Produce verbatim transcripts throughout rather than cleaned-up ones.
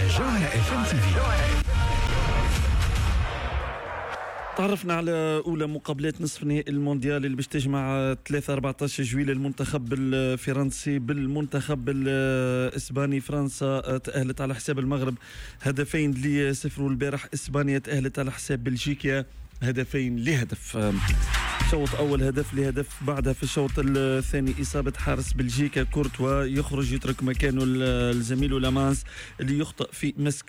جوهرة اف ام تي في. تعرفنا على أولى مقابلات نصف نهائي المونديال اللي باش تجمع ثلاثة أربعطاش جويلية المنتخب الفرنسي بالمنتخب الإسباني. فرنسا تأهلت على حساب المغرب هدفين لصفر، والبارح إسبانيا تأهلت على حساب بلجيكا هدفين لهدف. شوط أول هدف لهدف، بعدها في الشوط الثاني إصابة حارس بلجيكا كورتوا، يخرج يترك مكانه الزميل لامانس اللي يخطئ في مسك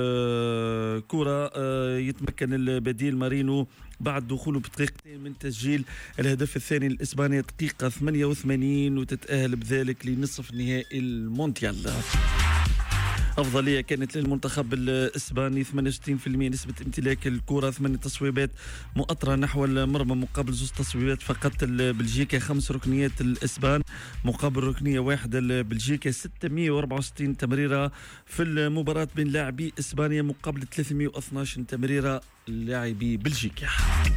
الكرة. يتمكن البديل مارينو بعد دخوله بدقيقتين من تسجيل الهدف الثاني لإسبانيا دقيقة ثمانية وثمانين، وتتأهل بذلك لنصف نهائي المونديال. أفضلية كانت للمنتخب الإسباني، ثمانية وستين بالمئة نسبة امتلاك الكرة، ثمانية تصويبات مؤطرة نحو المرمى مقابل زوج تصويبات فقط بلجيكا، خمس ركنيات الإسبان مقابل ركنية واحدة لبلجيكا، ستمئة وأربعة وستين تمريرة في المباراة بين لاعبي إسبانيا مقابل ثلاثمئة واثناش تمريرة لاعبي بلجيكا.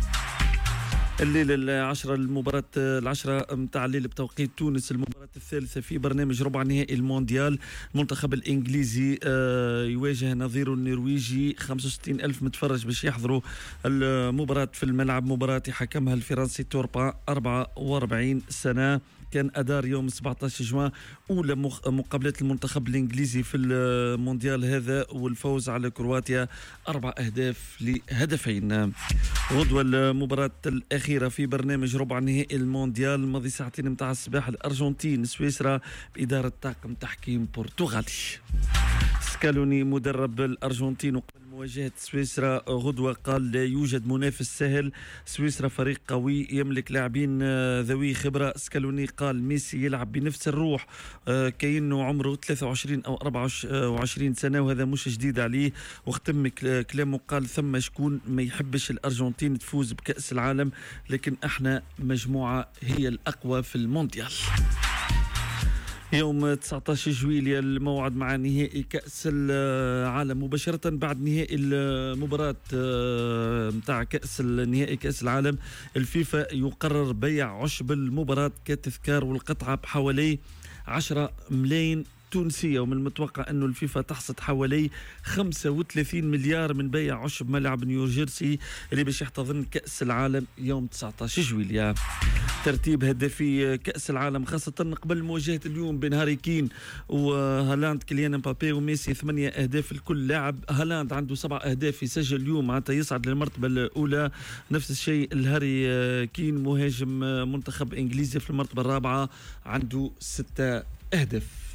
الليلة العشرة المباراة العشرة متاع الليل بتوقيت تونس، المباراة الثالثة في برنامج ربع نهائي المونديال. المنتخب الإنجليزي يواجه نظيره النرويجي، خمسة وستين ألف متفرج باش يحضروا المباراة في الملعب. مباراة حكمها الفرنسي توربا، أربعة وأربعين سنة، كان أدار يوم سبعطاش جوان أولى مقابلات المنتخب الإنجليزي في المونديال هذا، والفوز على كرواتيا أربع أهداف لهدفين. غدوة المباراة الأخيرة في برنامج ربع نهائي المونديال، ماضي ساعتين متاع الصباح، الأرجنتين سويسرا بإدارة طاقم تحكيم برتغالي. سكالوني مدرب الأرجنتين وقبل مواجهة سويسرا غدوة قال لا يوجد منافس سهل، سويسرا فريق قوي يملك لاعبين ذوي خبرة. سكالوني قال ميسي يلعب بنفس الروح كأنه عمره ثلاثة وعشرين أو أربعة وعشرين سنة، وهذا مش جديد عليه. واختم كلامه قال ثم شكون ما يحبش الأرجنتين تفوز بكأس العالم، لكن احنا مجموعة هي الأقوى في المونديال. يوم تسعطاش جويلية الموعد مع نهائي كأس العالم، مباشرة بعد نهائي المباراة متاع كأس النهائي كأس العالم. الفيفا يقرر بيع عشب المباراة كتذكار، والقطعة بحوالي عشرة ملايين تونسية، ومن المتوقع أنه الفيفا تحصد حوالي خمسة وثلاثين مليار من بيع عشب ملعب نيوجيرسي اللي باش يحتضن كأس العالم يوم تسعطاش جويلية. ترتيب هدافي كأس العالم خاصة قبل مواجهة اليوم بين هاري كين وهالاند، كيليان مبابي وميسي ثمانية أهداف لكل لاعب. هالاند عنده سبع أهداف يسجل اليوم حتى يصعد للمرتبة الأولى، نفس الشيء الهاري كين مهاجم منتخب إنجليزي في المرتبة الرابعة عنده ستة أهداف.